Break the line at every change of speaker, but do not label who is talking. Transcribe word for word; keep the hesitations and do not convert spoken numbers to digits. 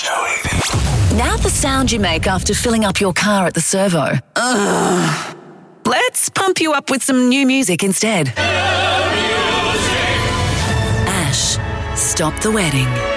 Joey.
Now the sound you make after filling up your car at the servo. Ugh. Let's pump you up with some new music instead. Ash, Stop the Wedding.